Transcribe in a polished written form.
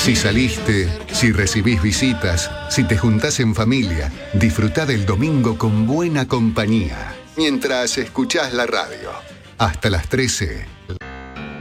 Si saliste, si recibís visitas, si te juntás en familia, disfrutá del domingo con buena compañía, mientras escuchás la radio. Hasta las 13.